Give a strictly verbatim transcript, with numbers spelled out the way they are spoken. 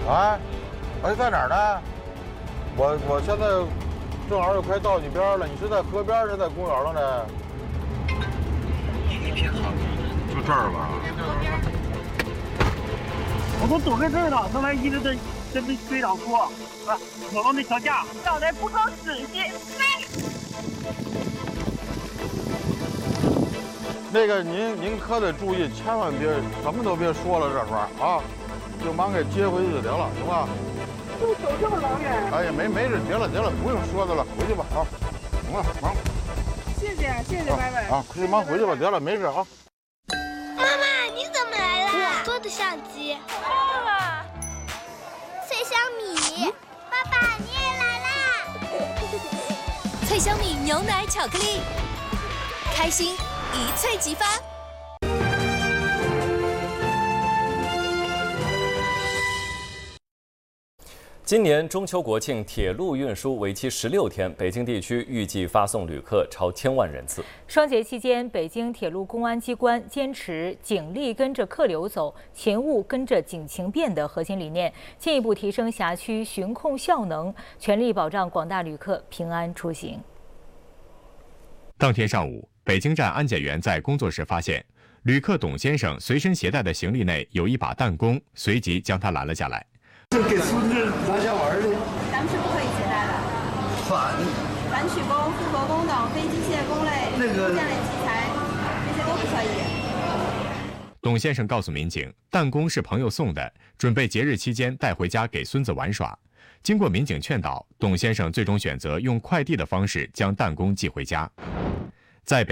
啊，哎，在哪儿呢？我我现在正好就快到你边了，你是在河边是在公园了呢？ 一片好， 就这儿吧。 我都躲在这儿了，那玩意一直在在被追上过，啊，走到那条架，刚才不够仔细。 那个您您可得注意，千万别什么都别说了，这会儿啊，就忙给接回去就得了，行吧？ 就走这么老远？ 哎呀，没没事，得了得了，不用说的了，回去吧啊，行了，忙。 谢谢谢谢拜拜啊，快忙回去吧，得了，没事啊。 妈妈，你怎么来了？我做的相机。 爸爸， 脆香米，爸爸你也来啦！ 脆香米牛奶巧克力，开心一脆即发。 今年中秋国庆铁路运输为期十六天，北京地区预计发送旅客超千万人次。 双节期间，北京铁路公安机关坚持警力跟着客流走，勤务跟着警情变的核心理念，进一步提升辖区巡控效能，全力保障广大旅客平安出行。 当天上午，北京站安检员在工作室发现，旅客董先生随身携带的行李内有一把弹弓，随即将他拦了下来。 是给孙子拿下玩的， 咱们是不可以携带的。 反反曲弓、复合弓等非机械弓类、 那个建类器材，这些都不可以。 董先生告诉民警，弹弓是朋友送的，准备节日期间带回家给孙子玩耍。经过民警劝导，董先生最终选择用快递的方式将弹弓寄回家。在北